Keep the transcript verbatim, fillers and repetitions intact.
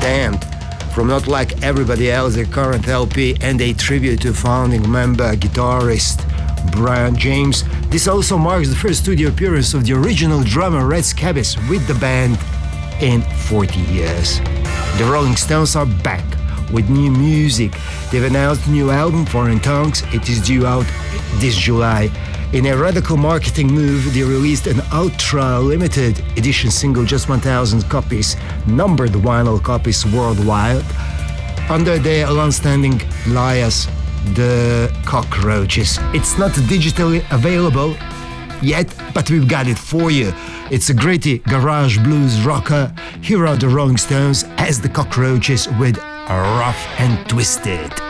Damned, from Not Like Everybody Else, their current L P, and a tribute to founding member, guitarist Brian James. This also marks the first studio appearance of the original drummer Red Scabies with the band in forty years. The Rolling Stones are back with new music. They've announced a new album, Foreign Tongues. It is due out this July. In a radical marketing move, they released an ultra limited edition single, just one thousand copies, numbered vinyl copies worldwide, under their long-standing alias, The Cockroaches. It's not digitally available yet, but we've got it for you. It's a gritty garage blues rocker. Here are the Rolling Stones as The Cockroaches with Rough and Twisted.